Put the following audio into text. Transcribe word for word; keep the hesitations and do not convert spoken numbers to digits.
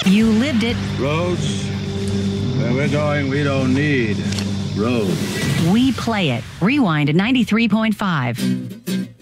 You lived it. Roads? Where we're going, we don't need roads. We play it. Rewind at ninety-three point five.